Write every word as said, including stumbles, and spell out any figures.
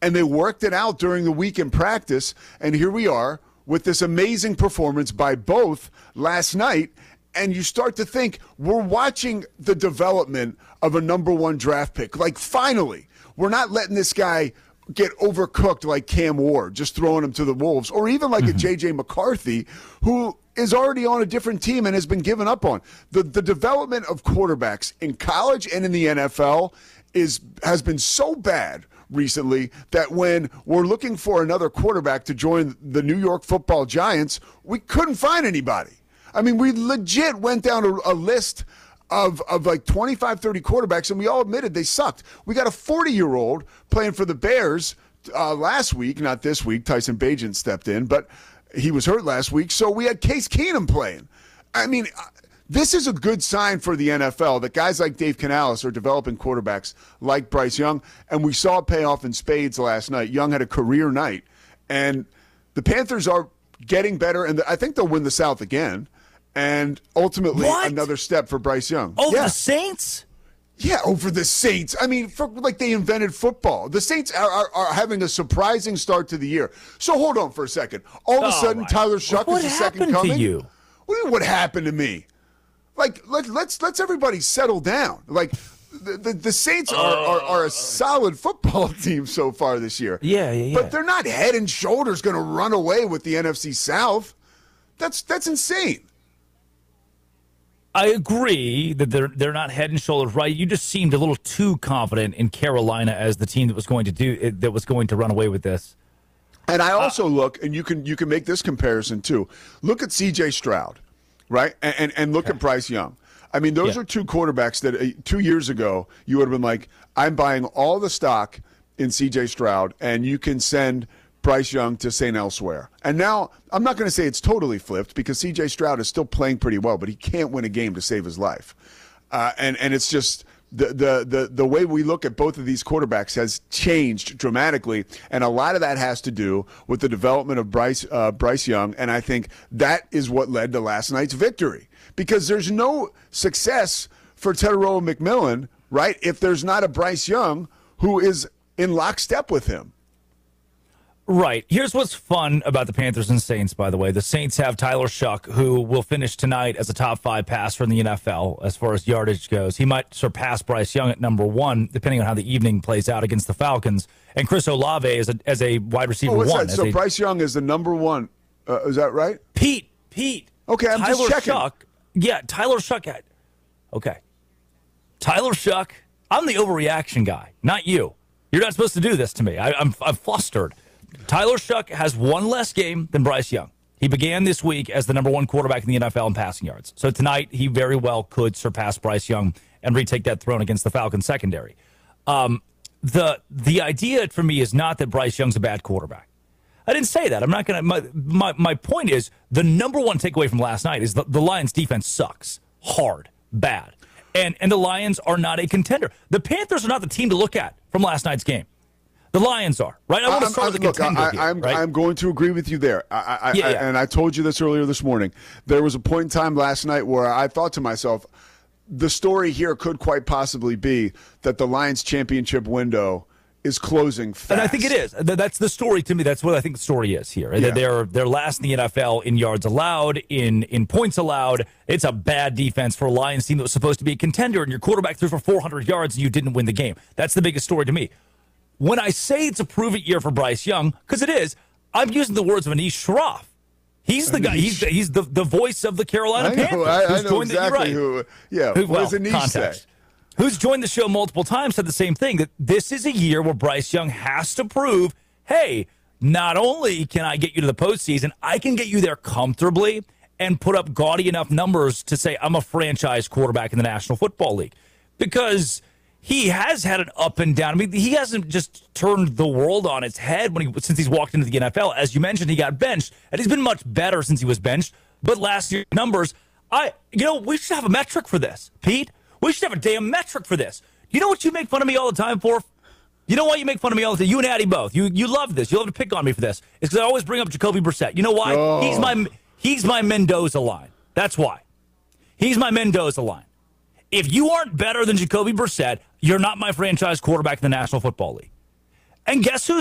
and they worked it out during the week in practice, and here we are with this amazing performance by both last night. And you start to think we're watching the development of a number one draft pick. Like, finally, we're not letting this guy get overcooked like Cam Ward, just throwing him to the wolves, or even like mm-hmm. a J J McCarthy, who is already on a different team and has been given up on. The the development of quarterbacks in college and in the N F L is has been so bad recently that when we're looking for another quarterback to join the New York Football Giants, we couldn't find anybody. I mean, we legit went down a, a list of, of like twenty-five, thirty quarterbacks, and we all admitted they sucked. We got a forty-year-old playing for the Bears uh, last week, not this week. Tyson Bagent stepped in, but he was hurt last week. So we had Case Keenum playing. I mean, this is a good sign for the N F L that guys like Dave Canales are developing quarterbacks like Bryce Young, and we saw it pay off in spades last night. Young had a career night, and the Panthers are getting better, and I think they'll win the South again. And ultimately, what? another step for Bryce Young. Over yeah. the Saints? Yeah, over the Saints. I mean, for, like they invented football. The Saints are, are, are having a surprising start to the year. So hold on for a second. All of a oh, sudden, Tyler Shuck what is the second coming? What happened to you? What do you mean, what happened to me? Like, let, let's let's everybody settle down. Like, the, the, the Saints are, are, are a solid football team so far this year. Yeah, yeah, yeah. But they're not head and shoulders going to run away with the N F C South. That's that's insane. I agree that they're they're not head and shoulders right. You just seemed a little too confident in Carolina as the team that was going to do that was going to run away with this. And I also uh, look, and you can you can make this comparison too. Look at C J Stroud, right, and and, and look okay. at Bryce Young. I mean, those yeah. are two quarterbacks that uh, two years ago you would have been like, I'm buying all the stock in C J Stroud, and you can send Bryce Young to Saint Elsewhere. And now, I'm not going to say it's totally flipped because C J Stroud is still playing pretty well, but he can't win a game to save his life. Uh, and, and it's just the, the, the, the way we look at both of these quarterbacks has changed dramatically, and a lot of that has to do with the development of Bryce, uh, Bryce Young, and I think that is what led to last night's victory. Because there's no success for Tetairoa McMillan, right, if there's not a Bryce Young who is in lockstep with him. Right. Here's what's fun about the Panthers and Saints, by the way. The Saints have Tyler Shuck, who will finish tonight as a top five passer in the N F L as far as yardage goes. He might surpass Bryce Young at number one, depending on how the evening plays out against the Falcons. And Chris Olave is a, as a wide receiver oh, what's one. That? So a, Bryce Young is the number one. Uh, is that right? Pete. Pete. Okay, I'm Tyler just checking. Shuck. Yeah, Tyler Shuck. Had, okay. Tyler Shuck. I'm the overreaction guy, not you. You're not supposed to do this to me. I, I'm, I'm flustered. Tyler Shuck has one less game than Bryce Young. He began this week as the number one quarterback in the N F L in passing yards. So tonight, he very well could surpass Bryce Young and retake that throne against the Falcons secondary. Um, the the idea for me is not that Bryce Young's a bad quarterback. I didn't say that. I'm not going to. My, my my point is the number one takeaway from last night is the, the Lions' defense sucks hard, bad, and and the Lions are not a contender. The Panthers are not the team to look at from last night's game. The Lions are, right? I want to start I'm, with the look, contender I, here, I'm, right? I'm going to agree with you there. I, I, yeah, I, yeah. And I told you this earlier this morning. There was a point in time last night where I thought to myself, the story here could quite possibly be that the Lions championship window is closing fast. And I think it is. That's the story to me. That's what I think the story is here. Yeah. They're they're last in the N F L in yards allowed, in in points allowed. It's a bad defense for a Lions team that was supposed to be a contender, and your quarterback threw for four hundred yards and you didn't win the game. That's the biggest story to me. When I say it's a prove-it year for Bryce Young, because it is, I'm using the words of Anish Shroff. He's the guy. He's the, he's the, the voice of the Carolina I know, Panthers. I, who's I know joined exactly the, right. who. Yeah, who, what well, does Anish context. say? Who's joined the show multiple times said the same thing, that this is a year where Bryce Young has to prove, hey, not only can I get you to the postseason, I can get you there comfortably and put up gaudy enough numbers to say I'm a franchise quarterback in the National Football League. Because he has had an up and down. I mean, he hasn't just turned the world on its head when he since he's walked into the N F L. As you mentioned, he got benched, and he's been much better since he was benched. But last year's numbers, I, you know, we should have a metric for this, Pete. We should have a damn metric for this. You know what you make fun of me all the time for? You know why you make fun of me all the time? You and Addie both. You you love this. You love to pick on me for this. It's because I always bring up Jacoby Brissett. You know why? Oh. He's my he's my Mendoza line. That's why. He's my Mendoza line. If you aren't better than Jacoby Brissett, you're not my franchise quarterback in the National Football League. And guess who's